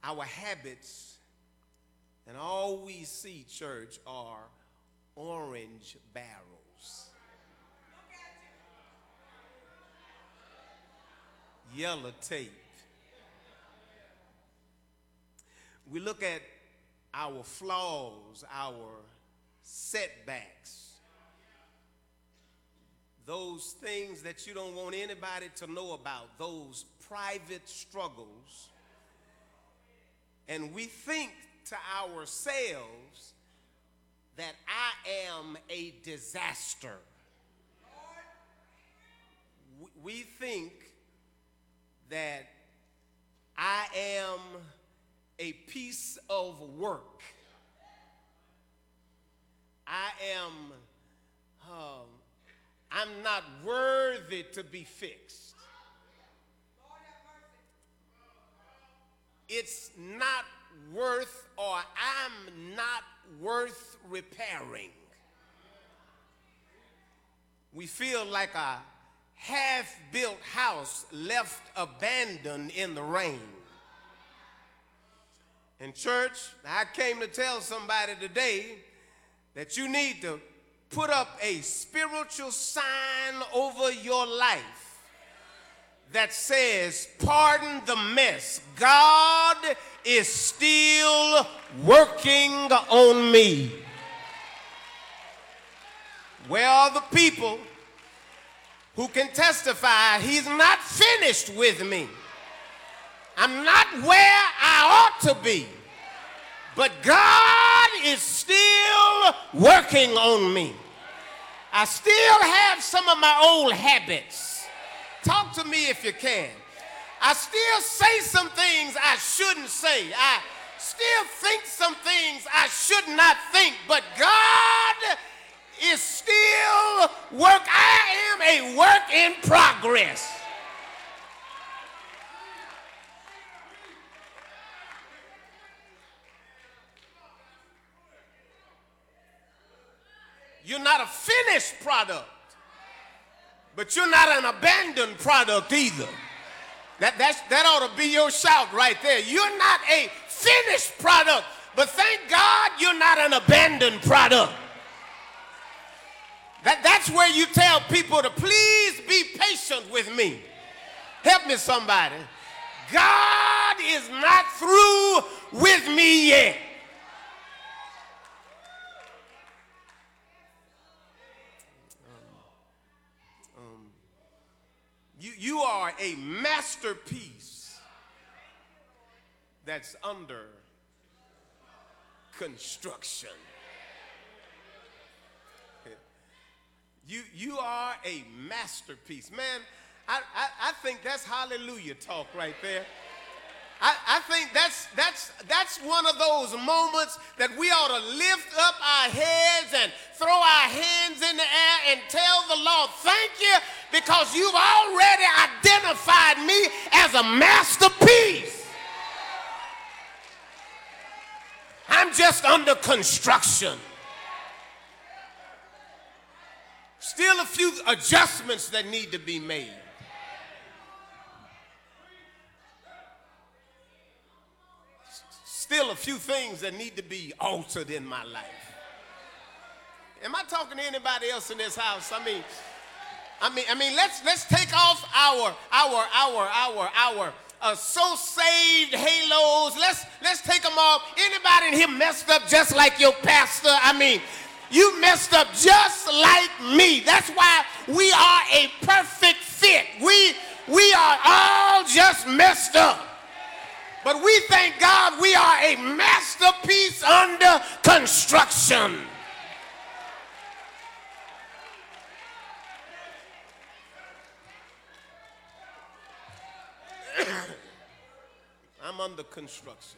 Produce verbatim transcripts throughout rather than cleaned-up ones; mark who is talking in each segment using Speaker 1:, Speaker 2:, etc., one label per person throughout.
Speaker 1: our habits, and all we see, church, are orange barrels, yellow tape. We look at our flaws, our setbacks, those things that you don't want anybody to know about, those private struggles, and we think to ourselves that I am a disaster. We think that I am a piece of work. I am, um, I'm not worthy to be fixed. It's not worth, or I'm not worth repairing. We feel like a half-built house left abandoned in the rain. In church, I came to tell somebody today that you need to put up a spiritual sign over your life that says, pardon the mess, God is still working on me. Where are the people who can testify he's not finished with me? I'm not where I ought to be, but God is still working on me. I still have some of my old habits. Talk to me if you can. I still say some things I shouldn't say. I still think some things I should not think, but God is still work. I am a work in progress. You're not a finished product, but you're not an abandoned product either. That, that's, that ought to be your shout right there. You're not a finished product, but thank God you're not an abandoned product. That, that's where you tell people to please be patient with me. Help me, somebody. God is not through with me yet. You, you are a masterpiece that's under construction. You, you are a masterpiece. Man, I, I, I think that's hallelujah talk right there. I, I think that's, that's, that's one of those moments that we ought to lift up our heads and throw our hands in the air and tell the Lord, thank you, because you've already identified me as a masterpiece. I'm just under construction. Still a few adjustments that need to be made. Still a few things that need to be altered in my life. Am I talking to anybody else in this house? I mean, I mean, I mean, let's let's take off our our our our our uh, so saved halos. Let's let's take them off. Anybody in here messed up just like your pastor? I mean, you messed up just like me. That's why we are a perfect fit. We we are all just messed up. But we thank God we are a masterpiece under construction. I'm under construction.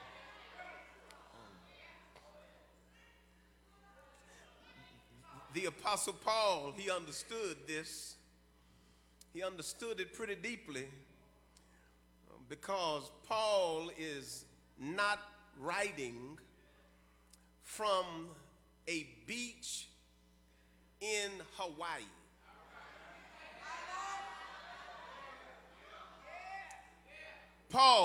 Speaker 1: The Apostle Paul, he understood this. He understood it pretty deeply, because Paul is not writing from a beach in Hawaii. Paul